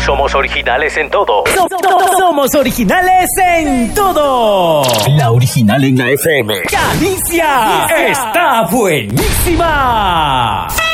Somos originales en todo. Somos originales en todo. La original en la FM. ¡Calicia! ¡Está buenísima!